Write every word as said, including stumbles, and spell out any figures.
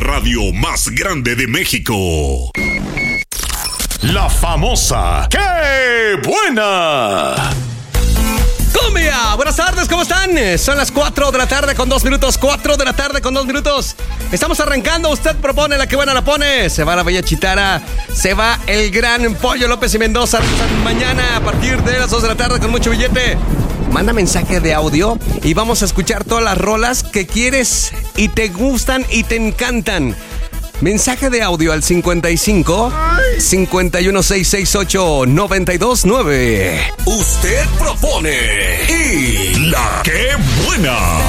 radio más grande de México. La famosa ¡Qué buena! ¡Cumbia! Buenas tardes, ¿cómo están? Son las cuatro de la tarde con dos minutos. cuatro de la tarde con dos minutos. Estamos arrancando. Usted propone, la que buena la pone. Se va la bella Chitara. Se va el gran Pollo López y Mendoza. Mañana a partir de las dos de la tarde con mucho billete. Manda mensaje de audio y vamos a escuchar todas las rolas que quieres y te gustan y te encantan. Mensaje de audio al cincuenta y cinco, cincuenta y uno, seiscientos sesenta y ocho, noventa y dos nueve. Usted propone y la que buena.